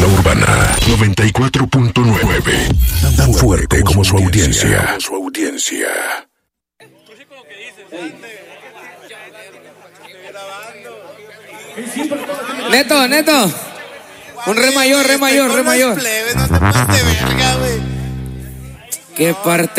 La Urbana 94.9. Tan fuerte como su audiencia. Neto. Un re mayor. No te pases de verga, güey. ¿Qué parte?